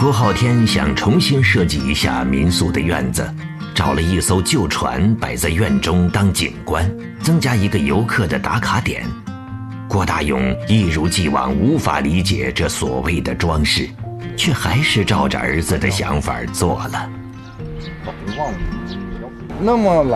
涂浩天想重新设计一下民宿的院子，找了一艘旧船摆在院中当景观，增加一个游客的打卡点。郭大勇一如既往无法理解这所谓的装饰，却还是照着儿子的想法做了。 那么